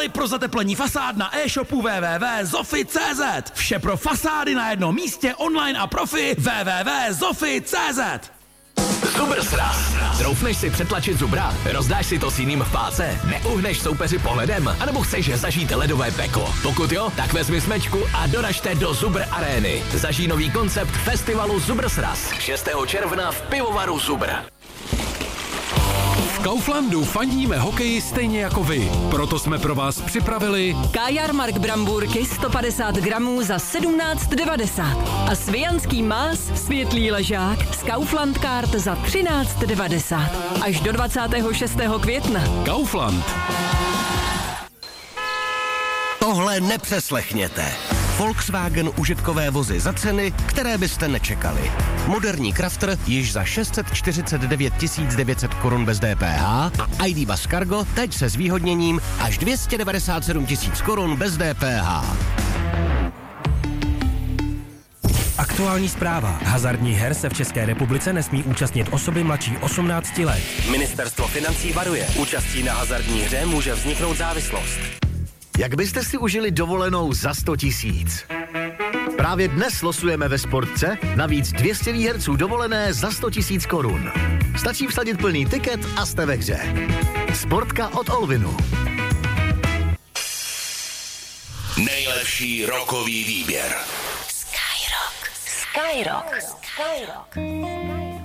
Slib pro zateplení fasád na e-shopu www.zofi.cz. Vše pro fasády na jednom místě, online a profi www.zofi.cz. Zubr sraz. Troufneš si přetlačit zubra? Rozdáš si to s jiným v páse? Neuhneš soupeři pohledem? A nebo chceš zažít ledové peklo? Pokud jo, tak vezmi smečku a doražte do Zubr arény. Zažij nový koncept festivalu Zubr sraz. 6. června v pivovaru Zubr. V Kauflandu fandíme hokeji stejně jako vy. Proto jsme pro vás připravili Kajarmark brambůrky 150 gramů za 17,90 a svijanský más světlý ležák z Kaufland Card za 13,90. Až do 26. května. Kaufland. Tohle nepřeslechněte. Volkswagen užitkové vozy za ceny, které byste nečekali. Moderní Crafter již za 649 900 korun bez DPH a ID Buzz Cargo teď se zvýhodněním až 297 000 korun bez DPH. Aktuální zpráva. Hazardních her se v České republice nesmí účastnit osoby mladší 18 let. Ministerstvo financí varuje. Účastí na hazardní hře může vzniknout závislost. Jak byste si užili dovolenou za 100 000? Právě dnes losujeme ve Sportce navíc 200 výherců dovolené za 100 000 korun. Stačí vsadit plný tiket a jste ve hře. Sportka od Olvinu. Nejlepší rokový výběr. Skyrock.